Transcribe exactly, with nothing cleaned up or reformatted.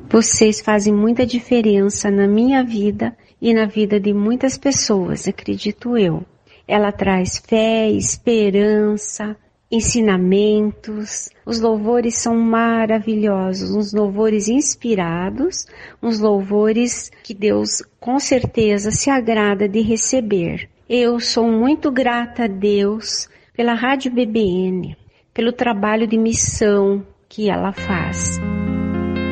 Vocês fazem muita diferença na minha vida e na vida de muitas pessoas, acredito eu. Ela traz fé, esperança, ensinamentos. Os louvores são maravilhosos, uns louvores inspirados, uns louvores que Deus com certeza se agrada de receber. Eu sou muito grata a Deus pela Rádio B B N, pelo trabalho de missão que ela faz.